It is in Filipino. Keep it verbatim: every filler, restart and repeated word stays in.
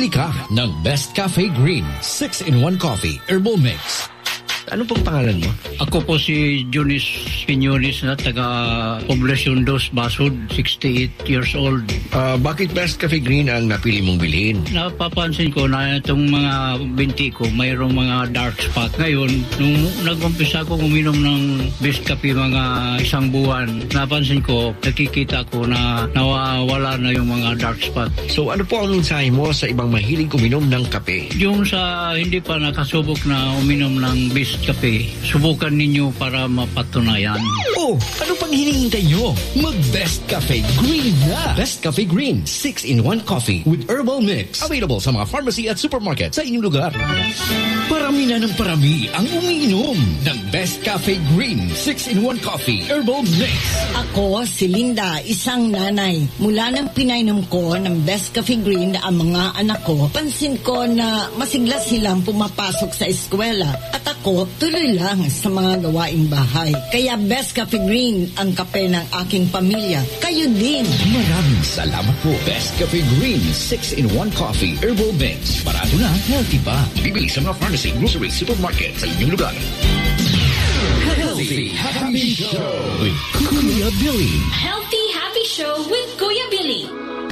Bili ka ng Best Cafe Green six in one Coffee Herbal Mix. Ano pong pangalan mo? Ako po si Jonis Piñones na taga Poblacion dos, Basud, sixty-eight years old. Uh, bakit Best Cafe Green ang napili mong bilhin? Napapansin ko na itong mga binti ko mayroong mga dark spot. Ngayon, nung nag-umpisa ko uminom ng Best Cafe mga isang buwan, napansin ko, nakikita ko na nawawala na yung mga dark spot. So ano po ang mensahe mo sa ibang mahilig uminom ng kape? Yung sa hindi pa nakasubok na uminom ng Best Cafe, subukan ninyo para mapatunayan. Oh, ano pang hinihintay nyo? Mag-Best Cafe Green na! Best Cafe Green six in one Coffee with Herbal Mix. Available sa mga pharmacy at supermarket sa inyong lugar. Parami na ng parami ang umiinom ng Best Cafe Green six in one Coffee Herbal Mix. Ako, si Linda, isang nanay. Mula nang pinainom ko ng Best Cafe Green ang mga anak ko, pansin ko na masigla silang pumapasok sa eskwela. At ako, tuloy lang sa mga gawaing bahay. Kaya Best Cafe Green ang kape ng aking pamilya. Kayo din. Maraming salamat po. Best Cafe Green six in one Coffee Herbal Mix. Barato na, healthy pa. Bibili sa mga pharmacy, grocery, supermarket sa inyong lugar. Healthy Happy Show with Kuya Billy. Healthy Happy Show with Kuya Billy.